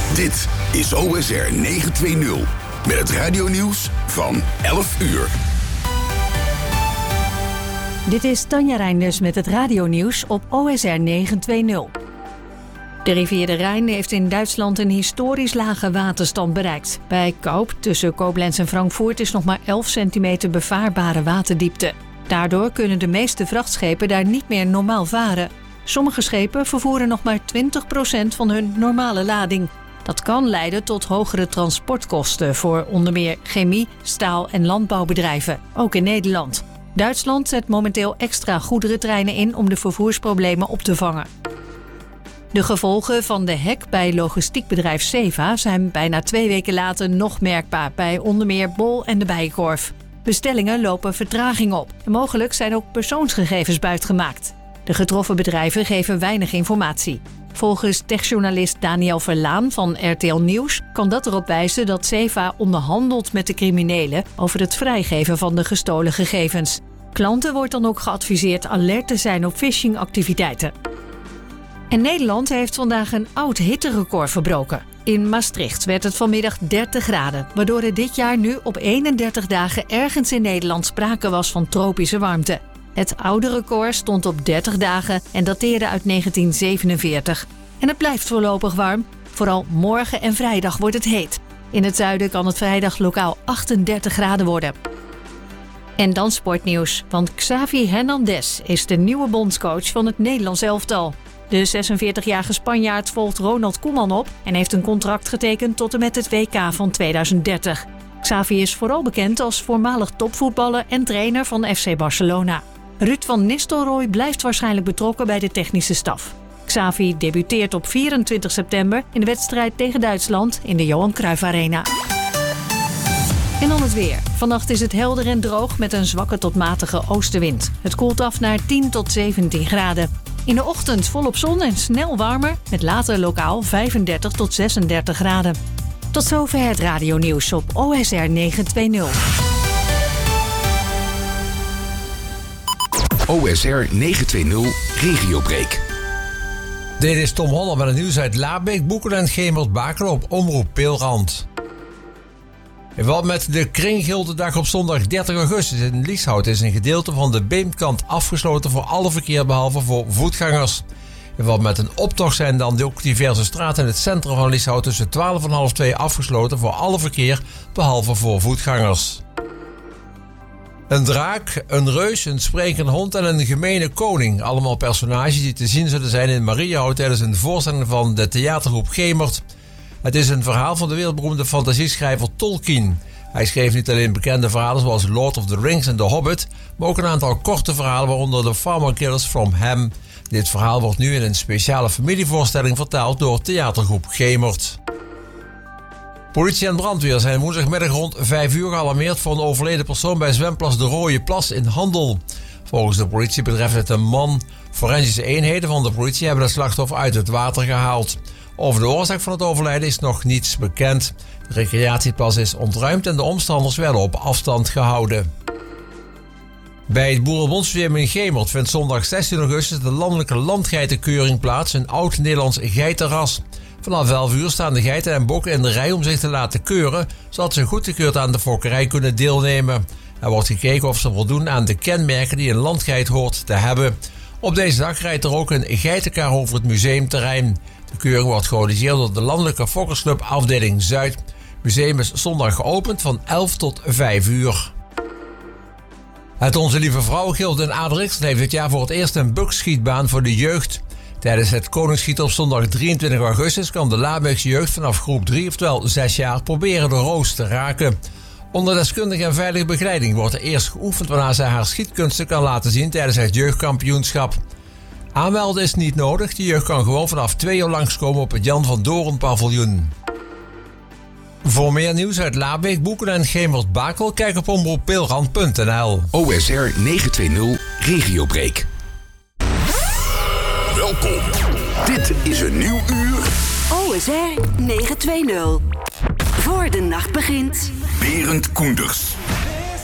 Dit is OSR 920 met het radionieuws van 11 uur. Dit is Tanja Reinders met het radionieuws op OSR 920. De rivier de Rijn heeft in Duitsland een historisch lage waterstand bereikt. Bij Kaup, tussen Koblenz en Frankfurt, is nog maar 11 centimeter bevaarbare waterdiepte. Daardoor kunnen de meeste vrachtschepen daar niet meer normaal varen. Sommige schepen vervoeren nog maar 20% van hun normale lading. Dat kan leiden tot hogere transportkosten voor onder meer chemie, staal- en landbouwbedrijven, ook in Nederland. Duitsland zet momenteel extra goederentreinen in om de vervoersproblemen op te vangen. De gevolgen van de hek bij logistiekbedrijf Seva zijn bijna 2 weken later nog merkbaar bij onder meer Bol en de Bijenkorf. Bestellingen lopen vertraging op en mogelijk zijn ook persoonsgegevens buitgemaakt. De getroffen bedrijven geven weinig informatie. Volgens techjournalist Daniel Verlaan van RTL Nieuws kan dat erop wijzen dat Seva onderhandelt met de criminelen over het vrijgeven van de gestolen gegevens. Klanten wordt dan ook geadviseerd alert te zijn op phishingactiviteiten. En Nederland heeft vandaag een oud hitterecord verbroken. In Maastricht werd het vanmiddag 30 graden, waardoor er dit jaar nu op 31 dagen ergens in Nederland sprake was van tropische warmte. Het oude record stond op 30 dagen en dateerde uit 1947. En het blijft voorlopig warm. Vooral morgen en vrijdag wordt het heet. In het zuiden kan het vrijdag lokaal 38 graden worden. En dan sportnieuws, want Xavi Hernandez is de nieuwe bondscoach van het Nederlands elftal. De 46-jarige Spanjaard volgt Ronald Koeman op en heeft een contract getekend tot en met het WK van 2030. Xavi is vooral bekend als voormalig topvoetballer en trainer van FC Barcelona. Ruud van Nistelrooy blijft waarschijnlijk betrokken bij de technische staf. Xavi debuteert op 24 september in de wedstrijd tegen Duitsland in de Johan Cruijff Arena. En dan het weer. Vannacht is het helder en droog met een zwakke tot matige oostenwind. Het koelt af naar 10 tot 17 graden. In de ochtend volop zon en snel warmer, met later lokaal 35 tot 36 graden. Tot zover het radionieuws op OSR 920. OSR 920 Regiobreak. Dit is Tom Holler met het nieuws uit Laarbeek, Boeken en Gemert-Bakel op Omroep Peelrand. In verband met de Kringgildendag op zondag 30 augustus in Lieshout is een gedeelte van de Beemkant afgesloten voor alle verkeer behalve voor voetgangers. In verband met een optocht zijn dan ook diverse straten in het centrum van Lieshout tussen 12 en half 2 afgesloten voor alle verkeer behalve voor voetgangers. Een draak, een reus, een sprekende hond en een gemene koning. Allemaal personages die te zien zullen zijn in Mariahout tijdens een voorstelling van de theatergroep Gemert. Het is een verhaal van de wereldberoemde fantasieschrijver Tolkien. Hij schreef niet alleen bekende verhalen zoals Lord of the Rings en The Hobbit, maar ook een aantal korte verhalen waaronder The Farmer Killers from Ham. Dit verhaal wordt nu in een speciale familievoorstelling vertaald door theatergroep Gemert. Politie en brandweer zijn woensdagmiddag rond 5 uur gealarmeerd voor een overleden persoon bij zwemplas De Rode Plas in Handel. Volgens de politie betreft het een man. Forensische eenheden van de politie hebben het slachtoffer uit het water gehaald. Over de oorzaak van het overlijden is nog niets bekend. De recreatieplas is ontruimd en de omstanders werden op afstand gehouden. Bij het Boerenbondsmuseum in Gemert vindt zondag 16 augustus de landelijke landgeitenkeuring plaats, een oud-Nederlands geitenras. Vanaf 11 uur staan de geiten en bokken in de rij om zich te laten keuren, zodat ze goedgekeurd aan de fokkerij kunnen deelnemen. Er wordt gekeken of ze voldoen aan de kenmerken die een landgeit hoort te hebben. Op deze dag rijdt er ook een geitenkar over het museumterrein. De keuring wordt georganiseerd door de Landelijke Fokkersclub afdeling Zuid. Het museum is zondag geopend van 11 tot 5 uur. Het Onze Lieve Vrouwengild in Aderikst heeft dit jaar voor het eerst een bukschietbaan voor de jeugd. Tijdens het Koningsschieten op zondag 23 augustus kan de Laarbeekse jeugd vanaf groep 3, oftewel 6 jaar, proberen de roos te raken. Onder deskundige en veilige begeleiding wordt er eerst geoefend waarna zij haar schietkunsten kan laten zien tijdens het jeugdkampioenschap. Aanmelden is niet nodig, de jeugd kan gewoon vanaf 2 uur langskomen op het Jan van Doorn paviljoen. Voor meer nieuws uit Laarbeek, Boeken en Gemert-Bakel, kijk op omroeppeelrand.nl. OSR 920 Regiobreak. Welkom. Dit is een nieuw uur. OSR 920. Voor de nacht begint. Berend Koenders.